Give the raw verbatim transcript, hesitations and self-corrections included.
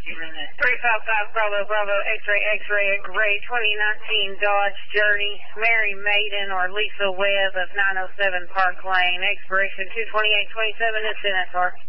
three five five Bravo Bravo X-ray X-ray a gray twenty nineteen Dodge Journey, Mary Maiden or Lisa Webb of nine oh seven Park Lane, expiration two twenty-eight twenty-seven is Senator.